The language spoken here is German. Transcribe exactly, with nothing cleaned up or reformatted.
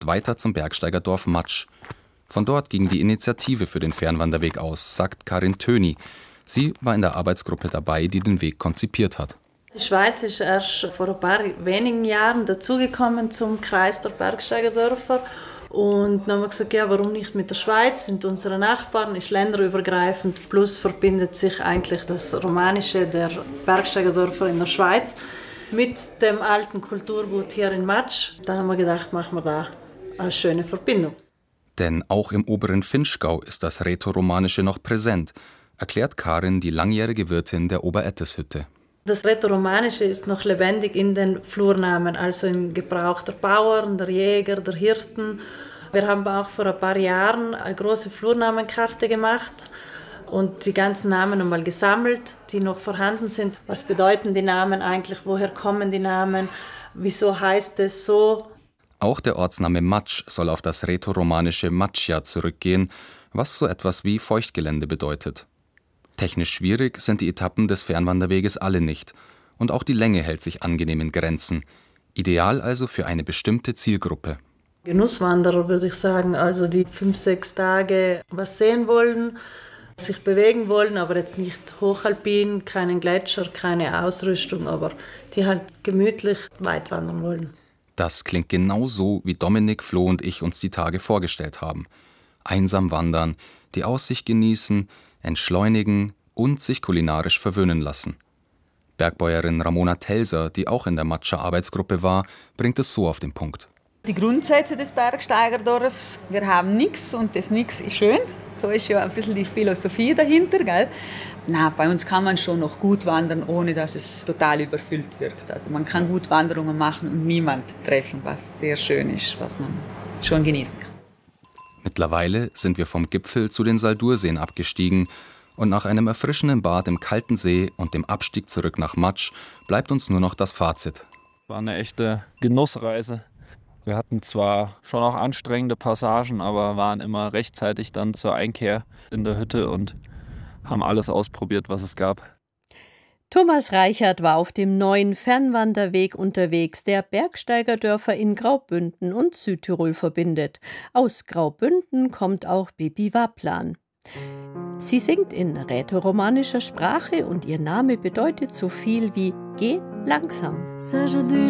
weiter zum Bergsteigerdorf Matsch. Von dort ging die Initiative für den Fernwanderweg aus, sagt Karin Töni. Sie war in der Arbeitsgruppe dabei, die den Weg konzipiert hat. Die Schweiz ist erst vor ein paar wenigen Jahren dazugekommen zum Kreis der Bergsteigerdörfer. Und dann haben wir gesagt, ja, warum nicht mit der Schweiz, sind unsere Nachbarn, ist länderübergreifend, plus verbindet sich eigentlich das Romanische der Bergsteigerdörfer in der Schweiz mit dem alten Kulturgut hier in Matsch. Dann haben wir gedacht, machen wir da eine schöne Verbindung. Denn auch im oberen Vinschgau ist das Rätoromanische noch präsent, erklärt Karin, die langjährige Wirtin der Oberetteshütte. Das Rätoromanische ist noch lebendig in den Flurnamen, also im Gebrauch der Bauern, der Jäger, der Hirten. Wir haben auch vor ein paar Jahren eine große Flurnamenkarte gemacht und die ganzen Namen einmal gesammelt, die noch vorhanden sind. Was bedeuten die Namen eigentlich? Woher kommen die Namen? Wieso heißt es so? Auch der Ortsname Matsch soll auf das rätoromanische Matschia zurückgehen, was so etwas wie Feuchtgelände bedeutet. Technisch schwierig sind die Etappen des Fernwanderweges alle nicht. Und auch die Länge hält sich angenehm in Grenzen. Ideal also für eine bestimmte Zielgruppe. Genusswanderer würde ich sagen, also die fünf, sechs Tage was sehen wollen, sich bewegen wollen, aber jetzt nicht hochalpin, keinen Gletscher, keine Ausrüstung, aber die halt gemütlich weit wandern wollen. Das klingt genau so, wie Dominik, Flo und ich uns die Tage vorgestellt haben. Einsam wandern, die Aussicht genießen, entschleunigen und sich kulinarisch verwöhnen lassen. Bergbäuerin Ramona Telser, die auch in der Matscher Arbeitsgruppe war, bringt es so auf den Punkt. Die Grundsätze des Bergsteigerdorfs, wir haben nichts und das Nix ist schön. So ist ja ein bisschen die Philosophie dahinter. Gell? Na, bei uns kann man schon noch gut wandern, ohne dass es total überfüllt wirkt. Also man kann gut Wanderungen machen und niemand treffen, was sehr schön ist, was man schon genießen kann. Mittlerweile sind wir vom Gipfel zu den Saldurseen abgestiegen und nach einem erfrischenden Bad im kalten See und dem Abstieg zurück nach Matsch bleibt uns nur noch das Fazit. War eine echte Genussreise. Wir hatten zwar schon auch anstrengende Passagen, aber waren immer rechtzeitig dann zur Einkehr in der Hütte und haben alles ausprobiert, was es gab. Thomas Reichert war auf dem neuen Fernwanderweg unterwegs, der Bergsteigerdörfer in Graubünden und Südtirol verbindet. Aus Graubünden kommt auch Bibi Waplan. Sie singt in rätoromanischer Sprache und ihr Name bedeutet so viel wie Geh langsam.